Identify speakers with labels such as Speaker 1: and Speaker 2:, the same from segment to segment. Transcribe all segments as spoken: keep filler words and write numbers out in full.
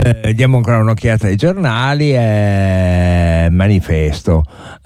Speaker 1: Eh, diamo ancora un'occhiata ai giornali. eh, Manifesto.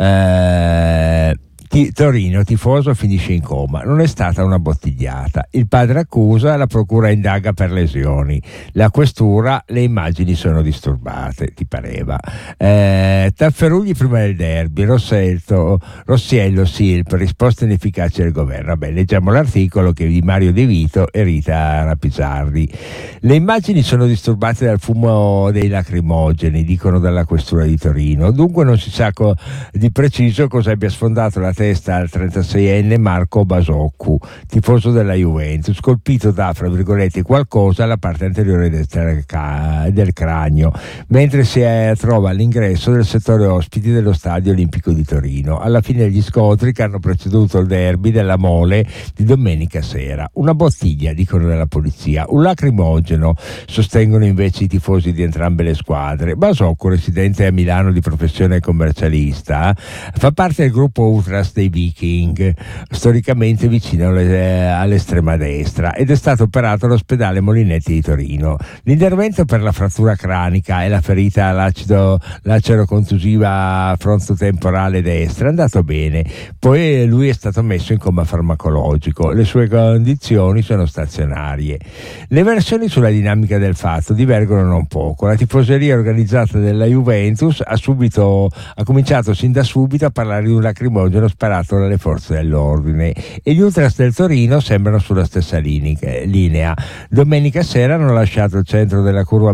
Speaker 1: eh, Ti- Torino, tifoso finisce in coma, non è stata una bottigliata, il padre accusa, la procura indaga per lesioni, la questura, le immagini sono disturbate, ti pareva. eh, Tafferugli prima del derby, Rosselto, Rossiello, Silp, risposte inefficaci del governo. Vabbè, leggiamo l'articolo che è di Mario De Vito e Rita Rapisardi. Le immagini sono disturbate dal fumo dei lacrimogeni, dicono dalla questura di Torino, dunque non si sa co- di preciso cosa abbia sfondato la testa al trentaseienne Marco Basoccu, tifoso della Juventus, colpito da, fra virgolette, qualcosa alla parte anteriore destra del, ca- del cranio, mentre si è, trova all'ingresso del settore ospiti dello Stadio Olimpico di Torino, alla fine degli scontri che hanno preceduto il derby della Mole di domenica sera. Una bottiglia, dicono della polizia, un lacrimogeno, sostengono invece i tifosi di entrambe le squadre. Basoccu, residente a Milano di professione commercialista, fa parte del gruppo Ultras dei Viking, storicamente vicino alle, all'estrema destra, ed è stato operato all'ospedale Molinetti di Torino. L'intervento per la frattura cranica e la ferita all'acido lacero-contusiva frontotemporale destra è andato bene, poi lui è stato messo in coma farmacologico, le sue condizioni sono stazionarie. Le versioni sulla dinamica del fatto divergono non poco. La tifoseria organizzata della Juventus ha subito ha cominciato sin da subito a parlare di un lacrimogeno sparato dalle forze dell'ordine e gli ultras del Torino sembrano sulla stessa linea. Domenica sera hanno lasciato il centro della curva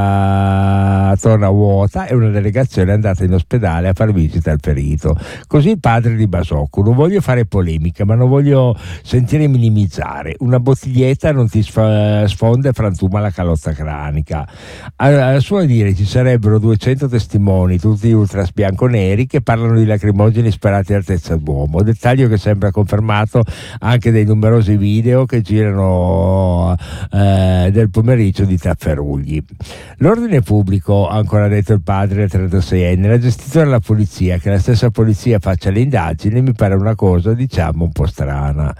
Speaker 1: maratona vuota e una delegazione è andata in ospedale a far visita al ferito. Così il padre di Basoccu: non voglio fare polemica, ma non voglio sentire minimizzare. Una bottiglietta non ti sfonda e frantuma la calotta cranica. A suo dire ci sarebbero duecento testimoni, tutti ultras bianconeri, che parlano di lacrimogeni sparati all'altezza d'uomo, dettaglio che sembra confermato anche dai numerosi video che girano eh, del pomeriggio di Tafferugli. L'ordine pubblico, ha ancora detto il padre del trentaseienne, l'ha gestito dalla polizia. Che la stessa polizia faccia le indagini mi pare una cosa, diciamo, un po' strana.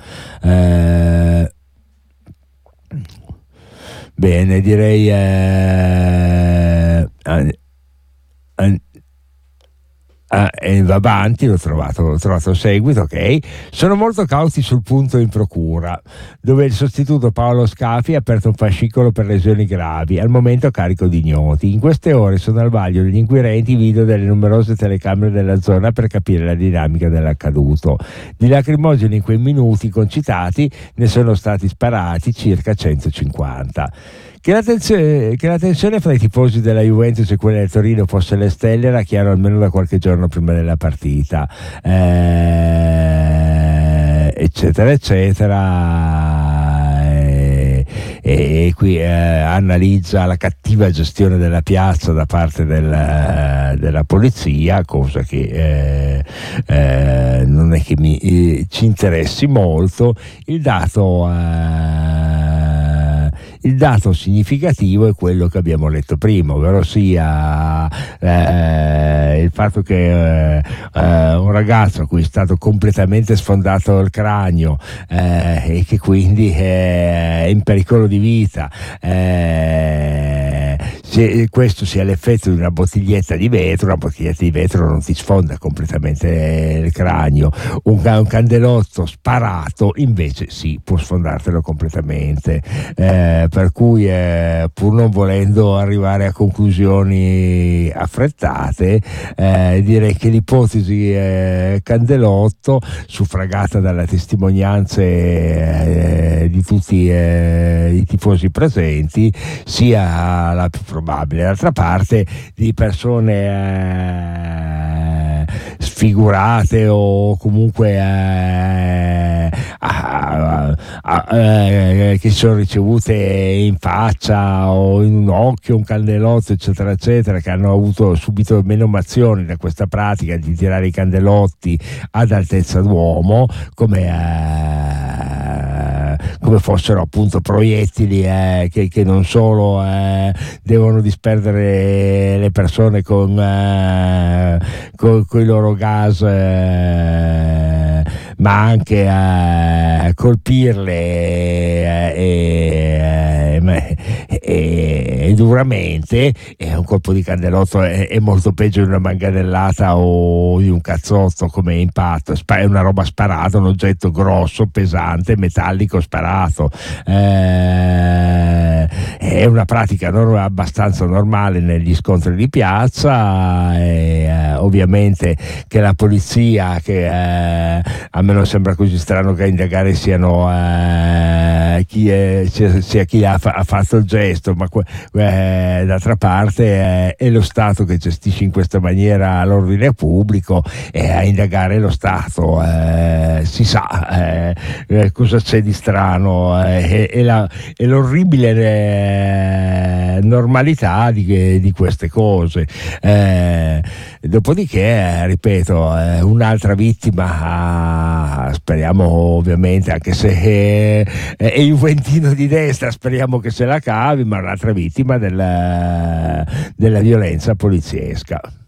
Speaker 1: Eh, bene, direi eh, an, an, Ah, e va avanti, l'ho trovato, l'ho trovato seguito, ok. Sono molto cauti sul punto in procura, dove il sostituto Paolo Scafi ha aperto un fascicolo per lesioni gravi, al momento a carico di ignoti. In queste ore sono al vaglio degli inquirenti video delle numerose telecamere della zona per capire la dinamica dell'accaduto. Di lacrimogeni in quei minuti concitati ne sono stati sparati circa centocinquanta. Che la, tensione, che la tensione fra i tifosi della Juventus e quella del Torino fosse alle stelle era chiaro almeno da qualche giorno prima della partita, eh, eccetera eccetera, e, e qui eh, analizza la cattiva gestione della piazza da parte del, della polizia, cosa che eh, eh, non è che mi, eh, ci interessi molto. Il dato eh, Il dato significativo è quello che abbiamo letto prima, ovvero sia eh, il fatto che eh, eh, un ragazzo a cui è stato completamente sfondato il cranio eh, e che quindi è in pericolo di vita, eh, se questo sia l'effetto di una bottiglietta di vetro. Una bottiglietta di vetro non ti sfonda completamente il cranio, un, un candelotto sparato invece sì, può sfondartelo completamente, eh, per cui eh, pur non volendo arrivare a conclusioni affrettate, eh, direi che l'ipotesi eh, candelotto, suffragata dalle testimonianze eh, di tutti eh, i tifosi presenti, sia la più probabile. D'altra parte, di persone eh, sfigurate o comunque eh, a, a, a, eh, che sono ricevute in faccia o in un occhio un candelotto eccetera eccetera, che hanno avuto subito menomazioni da questa pratica di tirare i candelotti ad altezza d'uomo, come eh, come fossero appunto proiettili eh, che, che non solo eh, devono disperdere le persone con, eh, con, con i loro gas, eh, ma anche eh, colpirle eh, e e, e duramente, e un colpo di candelotto è, è molto peggio di una manganellata o di un cazzotto come impatto, è una roba sparata, un oggetto grosso, pesante, metallico sparato. Eh, è una pratica no, abbastanza normale negli scontri di piazza, e eh, ovviamente che la polizia, che eh, a me non sembra così strano che a indagare siano eh, chi è, sia chi ha, fa, ha fatto il gesto, ma eh, d'altra parte eh, è lo Stato che gestisce in questa maniera l'ordine pubblico, e a indagare lo Stato eh, si sa eh, cosa c'è di strano, eh, e, la, e l'orribile eh, normalità di, di queste cose. Eh, dopodiché, ripeto, eh, un'altra vittima, ah, speriamo ovviamente, anche se è, è juventino di destra, speriamo che se la cavi, ma un'altra vittima della, della violenza poliziesca.